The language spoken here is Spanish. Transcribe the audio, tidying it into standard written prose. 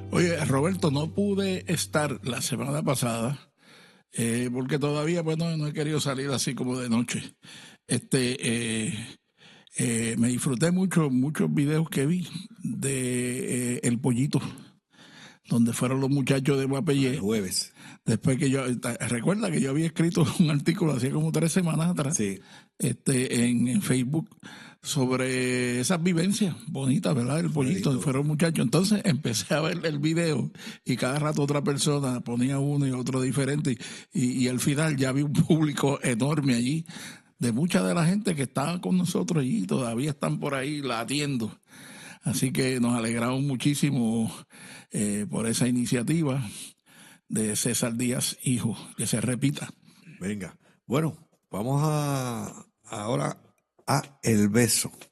Oye, Roberto, no pude estar la semana pasada porque todavía pues, no he querido salir así como de noche. Me disfruté muchos videos que vi de El Pollito, donde fueron los muchachos de El Guapeyé. jueves. Después que recuerda que yo había escrito un artículo hace como 3 semanas atrás, Sí. en Facebook, sobre esas vivencias bonitas, ¿verdad? El Pollito, Bonito. fueron muchachos. Entonces empecé a ver el video y cada rato otra persona ponía uno y otro diferente y al final ya vi un público enorme allí de mucha de la gente que estaba con nosotros allí, todavía están por ahí latiendo. Así que nos alegramos muchísimo por esa iniciativa de César Díaz, hijo, que se repita. Venga. Bueno, ahora a El Beso.